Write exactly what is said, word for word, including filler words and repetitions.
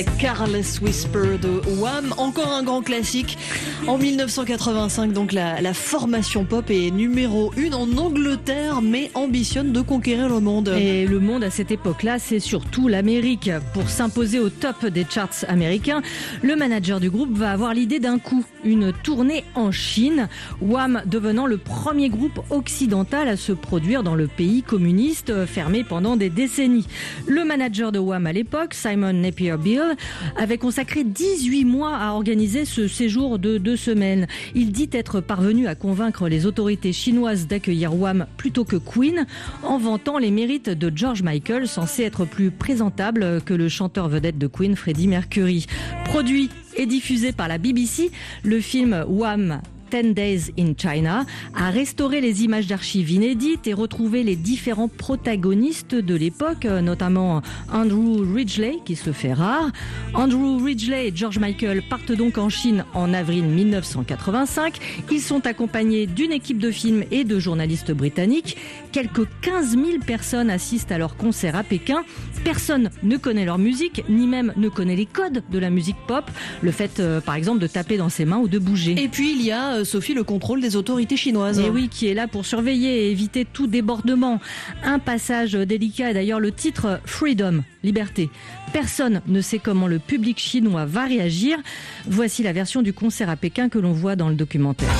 Careless Whisper de Wham, encore un grand classique. En mille neuf cent quatre-vingt-cinq, donc la, la formation pop est numéro une en Angleterre, mais ambitionne de conquérir le monde. Et le monde à cette époque-là, c'est surtout l'Amérique. Pour s'imposer au top des charts américains, le manager du groupe va avoir l'idée d'un coup, une tournée en Chine, Wham devenant le premier groupe occidental à se produire dans le pays communiste fermé pendant des décennies. Le manager de Wham à l'époque, Simon Napier-Beale, avait consacré dix-huit mois à organiser ce séjour de deux semaines. Il dit être parvenu à convaincre les autorités chinoises d'accueillir Wham plutôt que Queen, en vantant les mérites de George Michael, censé être plus présentable que le chanteur vedette de Queen, Freddie Mercury. Produit et diffusé par la B B C, le film Wham! ten days in China a restauré les images d'archives inédites et retrouvé les différents protagonistes de l'époque, notamment Andrew Ridgeley, qui se fait rare. Andrew Ridgeley et George Michael partent donc en Chine en avril mille neuf cent quatre-vingt-cinq. Ils sont accompagnés d'une équipe de films et de journalistes britanniques. Quelques quinze mille personnes assistent à leur concert à Pékin. Personne ne connaît leur musique, ni même ne connaît les codes de la musique pop. Le fait, euh, par exemple, de taper dans ses mains ou de bouger. Et puis il y a, euh, Sophie, le contrôle des autorités chinoises. Et oui, qui est là pour surveiller et éviter tout débordement. Un passage délicat est d'ailleurs le titre Freedom, liberté. Personne ne sait comment le public chinois va réagir. Voici la version du concert à Pékin que l'on voit dans le documentaire.